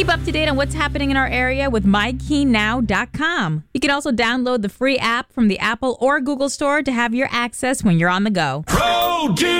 up to date on what's happening in our area with MyKeyNow.com. You can also download the free app from the Apple or Google Store to have your access when you're on the go.